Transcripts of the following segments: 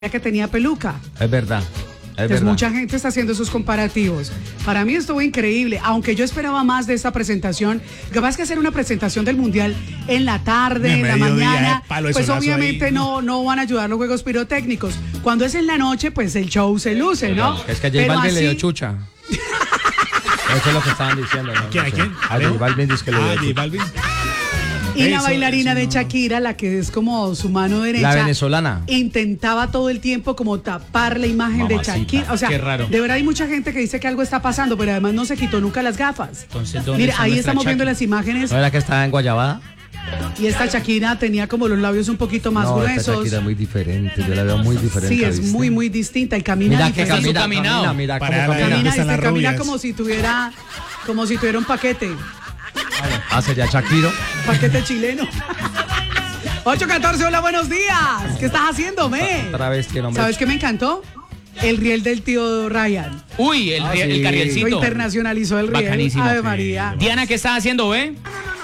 que tenía peluca. Es verdad. Entonces mucha gente está haciendo esos comparativos. Para mí estuvo increíble, aunque yo esperaba más de esta presentación. Lo que pasa es que hacer una presentación del Mundial en la tarde, en la mañana, pues obviamente ahí, no van a ayudar los juegos pirotécnicos. Cuando es en la noche, pues el show se luce, ¿no? Es que a J Balvin le dio chucha. Eso es lo que estaban diciendo, ¿no? ¿A quién? A J Balvin dice que le dio chucha. Balvin. Y la bailarina de Shakira, la que es como su mano derecha, la venezolana, intentaba todo el tiempo como tapar la imagen de Shakira. O sea, qué raro. De verdad hay mucha gente que dice que algo está pasando, pero además no se quitó nunca las gafas. Entonces, ¿dónde mira, está ahí nuestra estamos viendo Shakira? las imágenes. ¿no era que estaba en Guayabada? Y esta Shakira tenía como los labios un poquito más No, esta gruesos. Shakira es muy diferente, yo la veo muy diferente. Sí, es ¿viste? muy distinta y camina Mira que diferente. camina, mira cómo Para camina. Camina, Están las camina rubias. como si tuviera un paquete Sería Shakiro. paquete chileno. 8:14, hola, buenos días. ¿Qué estás haciendo, me? Otra vez que nombre. ¿Sabes qué me encantó? El riel del tío Ryan. Uy, el sí. carrielcito. Lo internacionalizó el riel. Bacanísimo. Ave Sí. María. Diana, ¿qué estás haciendo, ve?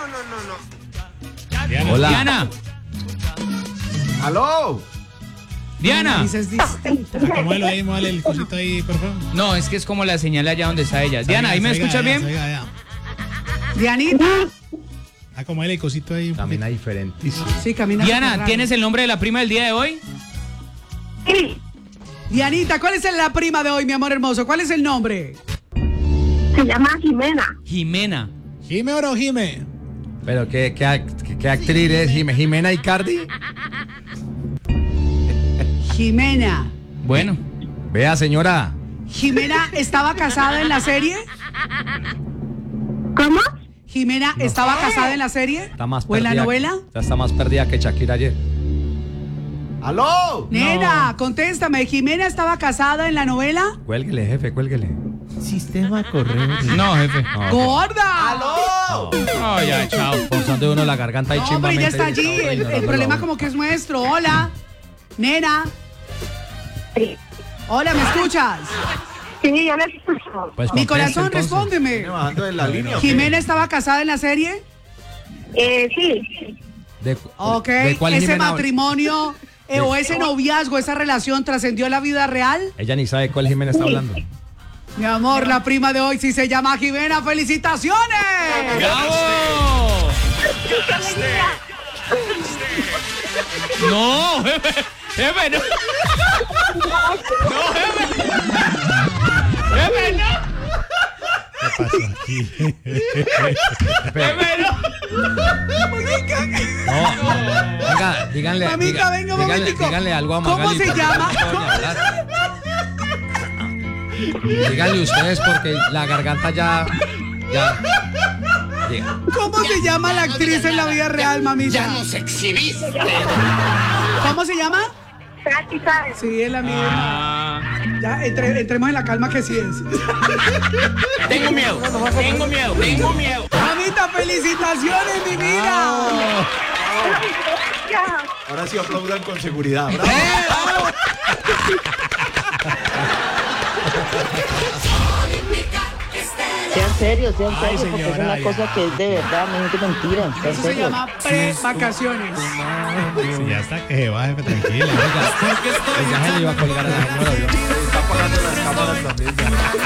Diana. Hola. Diana, ¡Aló! Diana. Dices distinta. Muévele el cosito ahí, por favor. No, es que es como la señal allá donde está ella. Diana, ¿ahí me escuchas bien? Dianita. Acomódele el cosito ahí. Camina diferentísimo. Sí, camina. Diana, súper ¿tienes raro. el nombre de la prima del día de hoy? Dianita, ¿cuál es la prima de hoy, mi amor hermoso? ¿Cuál es el nombre? Se llama Jimena. Jimena. Jime oro, Jime. Pero ¿qué actriz es? ¿Jimena Icardi? Jimena. Bueno, Vea, señora. ¿Jimena estaba casada en la serie? ¿Cómo? ¿Jimena estaba casada en la serie? Está más ¿O en la perdida. novela? Está más perdida que Shakira ayer. ¡Aló! Nena, contéstame. ¿Jimena estaba casada en la novela? Cuélguele, jefe, cuélguele. Sistema correcto. no, jefe. No, ¡Gorda! ¡Aló! No, ya, chao. forzando uno la garganta y No, chimba. pero ella está allí. El problema como que es nuestro. Hola. Nena. Sí. Hola, ¿me escuchas? Sí, yo le escucho. Pues Mi conteste, corazón, entonces. respóndeme. ¿Viene bajando de la línea o qué? ¿Jimena estaba casada en la serie? Sí. Ok. ¿De cuál ¿Ese Jimena habla? matrimonio o ese noviazgo, esa relación trascendió a la vida real? Ella ni sabe cuál Jimena está hablando. Mi amor, la prima de hoy sí se llama Jimena. ¡Felicitaciones! ¡Bravo! No, jefe. Jefe, no. No, jefe. Jefe, no. ¿Qué pasó aquí? Jefe, no. No, venga, díganle. Mamita, venga, un momentico. díganle algo a ¿Cómo Magali. se llama? Díganle ustedes porque la garganta ya. Diga. ¿Cómo se llama la actriz en la vida real, mamita? Ya nos exhibiste. ¿Cómo se llama? Katy sabe. Sí, es la misma. Ah, Ya, entremos en la calma que sí es. Tengo miedo. Mamita, felicitaciones, mi vida. Ahora sí aplaudan con seguridad. ¡Bravo! Sean serios, Ay, porque es señora, una ya. cosa que es de verdad, no es de mentira. Sean Eso se serios. llama pre-vacaciones. Sí, ya está que se va, jefe, tranquila. Ya se le iba a colgar a la señora. ¿vio? Está apagando las cámaras también. Ya.